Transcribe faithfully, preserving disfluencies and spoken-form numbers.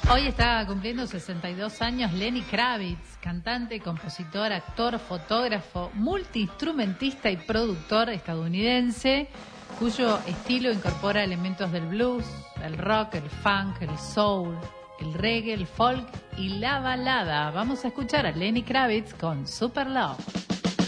Hoy está cumpliendo sesenta y dos años Lenny Kravitz, cantante, compositor, actor, fotógrafo, multiinstrumentista y productor estadounidense, cuyo estilo incorpora elementos del blues, el rock, el funk, el soul, el reggae, el folk y la balada. Vamos a escuchar a Lenny Kravitz con Super Love.